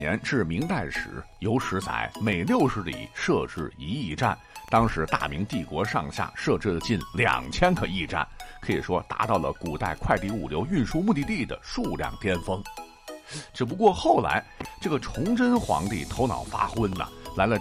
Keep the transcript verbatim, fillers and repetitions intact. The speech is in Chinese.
年至明代时，有史载每六十里设置一驿站。当时大明帝国上下设置了近两千个驿站，可以说达到了古代快递物流运输目的地的数量巅峰。只不过后来这个崇祯皇帝头脑发昏呐、啊，来了